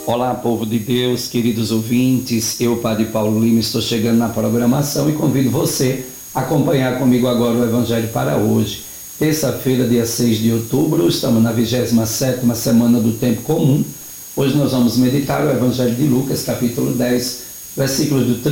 Olá, povo de Deus, queridos ouvintes, eu, Padre Paulo Lima, estou chegando na programação e convido você a acompanhar comigo agora o Evangelho para hoje. Terça-feira, dia 6 de outubro, estamos na 27ª semana do Tempo Comum. Hoje nós vamos meditar o Evangelho de Lucas, capítulo 10, versículos do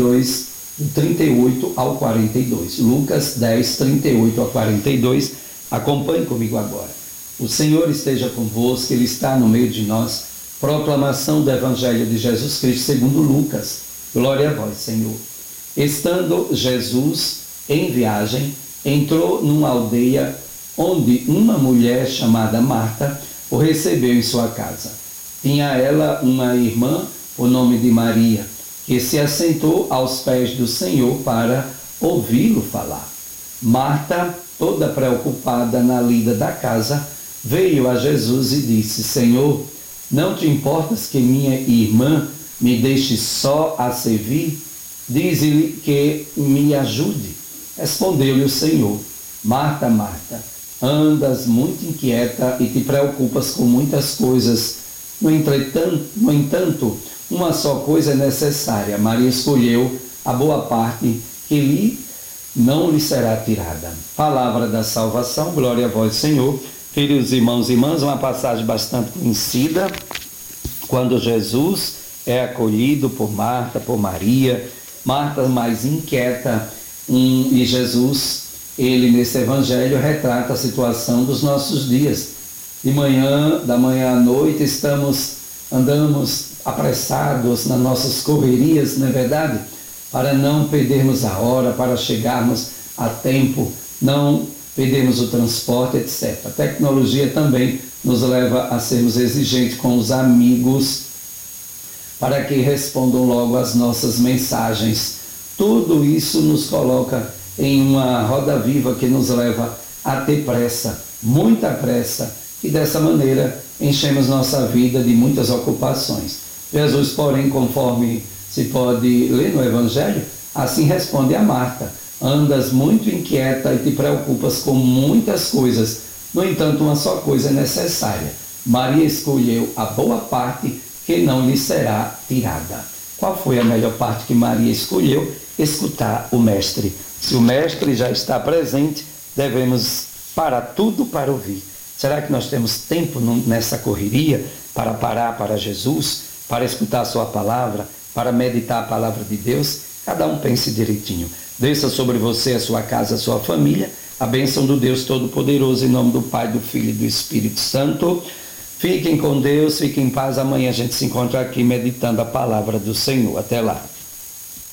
38 ao 42. Lucas 10, 38 ao 42. Acompanhe comigo agora. O Senhor esteja convosco, Ele está no meio de nós. Proclamação do Evangelho de Jesus Cristo segundo Lucas. Glória a vós, Senhor. Estando Jesus em viagem, entrou numa aldeia onde uma mulher chamada Marta o recebeu em sua casa. Tinha ela uma irmã, o nome de Maria, que se assentou aos pés do Senhor para ouvi-lo falar. Marta, toda preocupada na lida da casa, veio a Jesus e disse: Senhor, não te importas que minha irmã me deixe só a servir? Dize-lhe que me ajude. Respondeu-lhe o Senhor: Marta, Marta, andas muito inquieta e te preocupas com muitas coisas. No entanto, uma só coisa é necessária. Maria escolheu a boa parte que não lhe será tirada. Palavra da salvação, glória a vós, Senhor. Queridos irmãos e irmãs, uma passagem bastante conhecida, quando Jesus é acolhido por Marta, por Maria, Marta mais inquieta, e Jesus, ele nesse evangelho retrata a situação dos nossos dias. Da manhã à noite andamos apressados nas nossas correrias, não é verdade? Para não perdermos a hora, para chegarmos a tempo, não perdemos o transporte, etc. A tecnologia também nos leva a sermos exigentes com os amigos para que respondam logo às nossas mensagens. Tudo isso nos coloca em uma roda viva que nos leva a ter pressa, muita pressa, e dessa maneira enchemos nossa vida de muitas ocupações. Jesus, porém, conforme se pode ler no Evangelho, assim responde a Marta: andas muito inquieta e te preocupas com muitas coisas. No entanto, uma só coisa é necessária. Maria escolheu a boa parte que não lhe será tirada. Qual foi a melhor parte que Maria escolheu? Escutar o Mestre. Se o Mestre já está presente, devemos parar tudo para ouvir. Será que nós temos tempo nessa correria para parar para Jesus, para escutar a sua palavra, para meditar a palavra de Deus? Cada um pense direitinho. Desça sobre você, a sua casa, a sua família, a bênção do Deus Todo-Poderoso, em nome do Pai, do Filho e do Espírito Santo. Fiquem com Deus, fiquem em paz. Amanhã a gente se encontra aqui meditando a palavra do Senhor. Até lá.